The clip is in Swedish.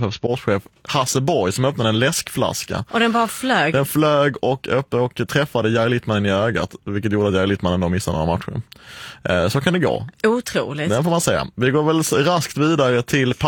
MFF sportchef Hasse Borg som öppnade en läskflaska. Och den bara flög? Den flög och träffade Jerry Littmanen i ögat, vilket gjorde att Jerry Littmanen då missade några matcher. Så kan det gå. Otroligt. Det får man säga. Vi går väl raskt vidare till